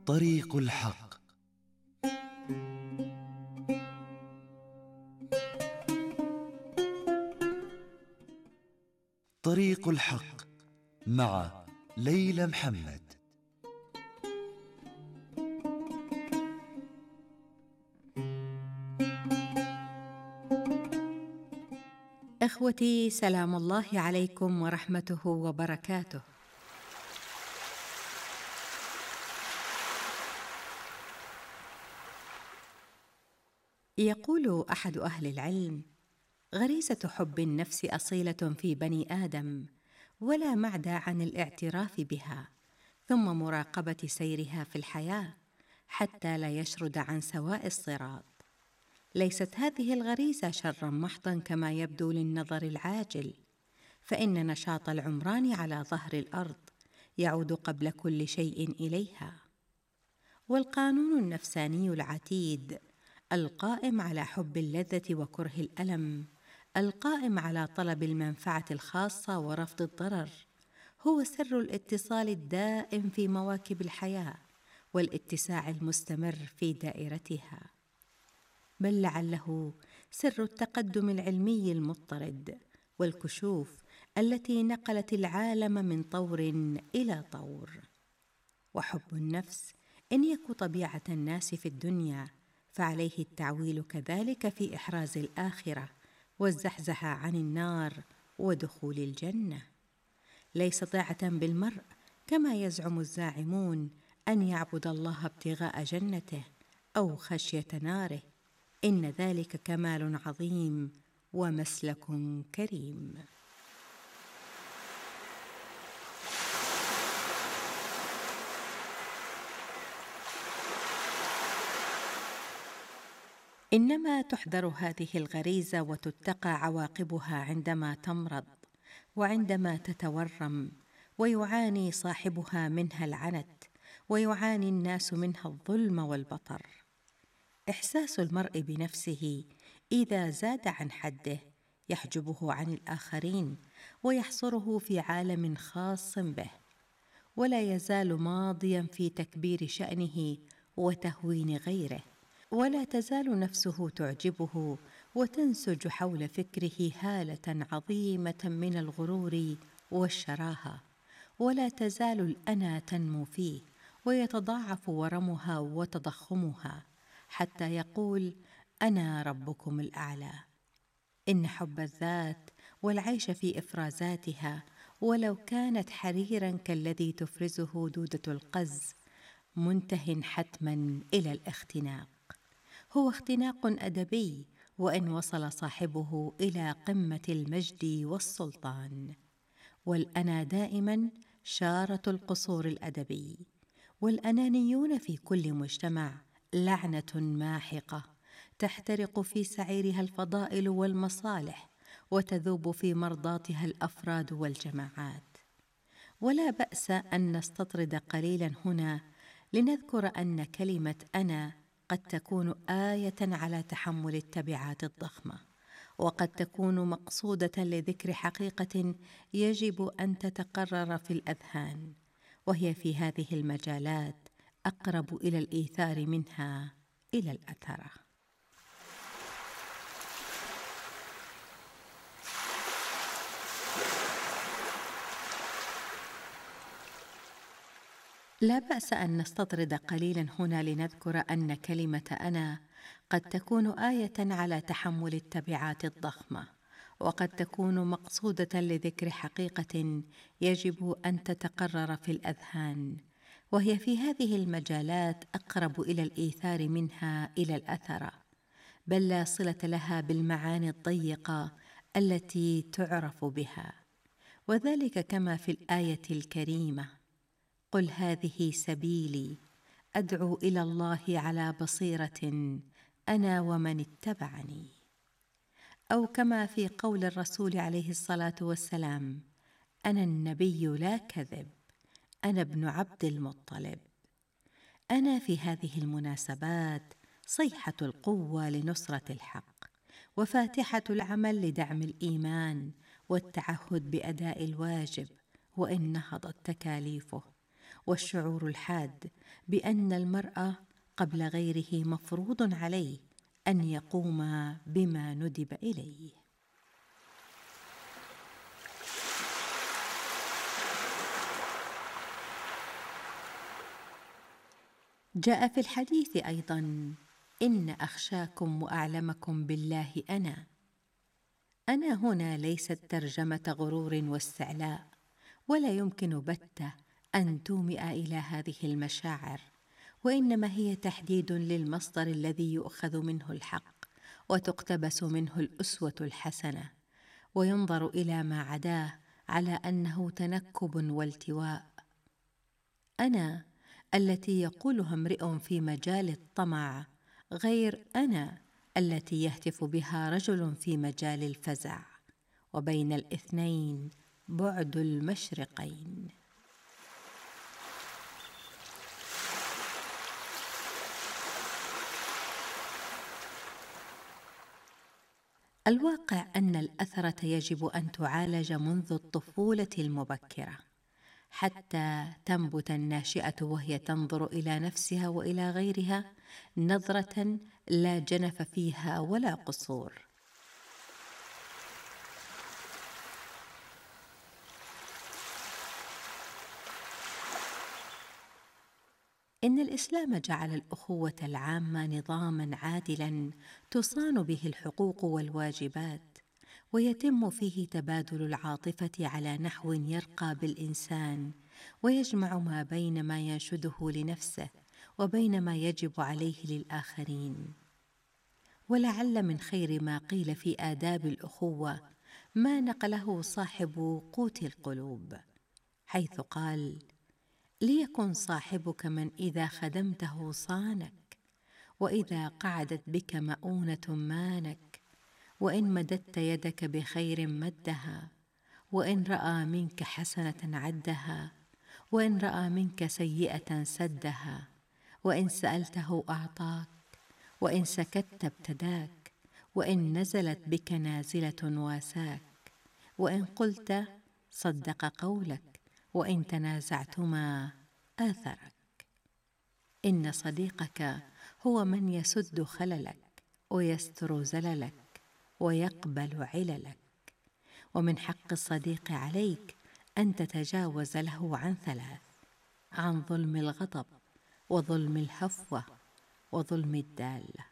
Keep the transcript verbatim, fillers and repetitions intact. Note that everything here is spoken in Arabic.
طريق الحق. طريق الحق مع ليلى محمد. إخوتي، سلام الله عليكم ورحمته وبركاته. يقول أحد أهل العلم: غريزة حب النفس أصيلة في بني آدم، ولا معدى عن الاعتراف بها، ثم مراقبة سيرها في الحياة حتى لا يشرد عن سواء الصراط. ليست هذه الغريزة شرا محضا كما يبدو للنظر العاجل، فإن نشاط العمران على ظهر الأرض يعود قبل كل شيء إليها. والقانون النفساني العتيد القائم على حب اللذة وكره الألم، القائم على طلب المنفعة الخاصة ورفض الضرر، هو سر الاتصال الدائم في مواكب الحياة والاتساع المستمر في دائرتها، بل لعله سر التقدم العلمي المضطرد والكشوف التي نقلت العالم من طور إلى طور. وحب النفس إن يك طبيعة الناس في الدنيا، فعليه التعويل كذلك في إحراز الآخرة والزحزحة عن النار ودخول الجنة. ليس طاعة بالمرء كما يزعم الزاعمون أن يعبد الله ابتغاء جنته أو خشية ناره، إن ذلك كمال عظيم ومسلك كريم. إنما تحذر هذه الغريزة وتتقى عواقبها عندما تمرض وعندما تتورم، ويعاني صاحبها منها العنت، ويعاني الناس منها الظلم والبطر. إحساس المرء بنفسه إذا زاد عن حده يحجبه عن الآخرين ويحصره في عالم خاص به، ولا يزال ماضيا في تكبير شأنه وتهوين غيره، ولا تزال نفسه تعجبه وتنسج حول فكره هالة عظيمة من الغرور والشراهة، ولا تزال الأنا تنمو فيه ويتضاعف ورمها وتضخمها حتى يقول: أنا ربكم الأعلى. إن حب الذات والعيش في إفرازاتها ولو كانت حريرا كالذي تفرزه دودة القز منته حتما إلى الاختناق، هو اختناق أدبي، وإن وصل صاحبه إلى قمة المجد والسلطان. والأنا دائما شارة القصور الأدبي، والأنانيون في كل مجتمع لعنة ماحقة تحترق في سعيرها الفضائل والمصالح، وتذوب في مرضاتها الأفراد والجماعات. ولا بأس أن نستطرد قليلا هنا لنذكر أن كلمة أنا قد تكون آية على تحمل التبعات الضخمة، وقد تكون مقصودة لذكر حقيقة يجب أن تتقرر في الأذهان، وهي في هذه المجالات أقرب إلى الإيثار منها إلى الأثرة. لا بأس أن نستطرد قليلا هنا لنذكر أن كلمة أنا قد تكون آية على تحمل التبعات الضخمة، وقد تكون مقصودة لذكر حقيقة يجب أن تتقرر في الأذهان، وهي في هذه المجالات أقرب إلى الإيثار منها إلى الأثرة، بل لا صلة لها بالمعاني الضيقة التي تعرف بها. وذلك كما في الآية الكريمة: قل هذه سبيلي أدعو إلى الله على بصيرة أنا ومن اتبعني. أو كما في قول الرسول عليه الصلاة والسلام: أنا النبي لا كذب، أنا ابن عبد المطلب. أنا في هذه المناسبات صيحة القوة لنصرة الحق، وفاتحة العمل لدعم الإيمان والتعهد بأداء الواجب وإن نهضت تكاليفه، والشعور الحاد بأن المرء قبل غيره مفروض عليه أن يقوم بما ندب إليه. جاء في الحديث أيضاً: إن أخشاكم وأعلمكم بالله أنا. أنا هنا ليست ترجمة غرور واستعلاء، ولا يمكن بتة أن تومئ إلى هذه المشاعر، وإنما هي تحديد للمصدر الذي يؤخذ منه الحق وتقتبس منه الأسوة الحسنة، وينظر إلى ما عداه على أنه تنكب والتواء. أنا التي يقولها امرئ في مجال الطمع غير أنا التي يهتف بها رجل في مجال الفزع، وبين الاثنين بعد المشرقين. الواقع أن الأثرة يجب أن تعالج منذ الطفولة المبكرة، حتى تنبت الناشئة وهي تنظر إلى نفسها وإلى غيرها نظرة لا جنف فيها ولا قصور. إن الإسلام جعل الأخوة العامة نظاماً عادلاً تصان به الحقوق والواجبات، ويتم فيه تبادل العاطفة على نحو يرقى بالإنسان، ويجمع ما بين ما ينشده لنفسه وبين ما يجب عليه للآخرين. ولعل من خير ما قيل في آداب الأخوة ما نقله صاحب قوت القلوب، حيث قال: ليكن صاحبك من إذا خدمته صانك، وإذا قعدت بك مؤونة مانك، وإن مددت يدك بخير مدها، وإن رأى منك حسنة عدها، وإن رأى منك سيئة سدها، وإن سألته أعطاك، وإن سكت ابتداك، وإن نزلت بك نازلة واساك، وإن قلت صدق قولك، وإن تنازعتما آثرك. إن صديقك هو من يسد خللك ويستر زللك ويقبل عللك. ومن حق الصديق عليك أن تتجاوز له عن ثلاث: عن ظلم الغضب، وظلم الهفوة، وظلم الدالة.